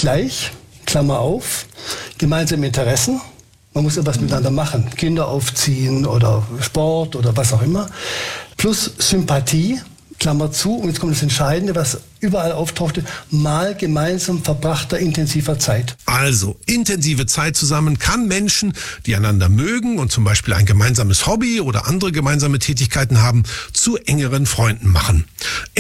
gleich, Klammer auf, gemeinsame Interessen. Man muss etwas miteinander machen, Kinder aufziehen oder Sport oder was auch immer. Plus Sympathie, Klammer zu, und jetzt kommt das Entscheidende, was überall auftauchte, mal gemeinsam verbrachter intensiver Zeit. Also, intensive Zeit zusammen kann Menschen, die einander mögen und zum Beispiel ein gemeinsames Hobby oder andere gemeinsame Tätigkeiten haben, zu engeren Freunden machen.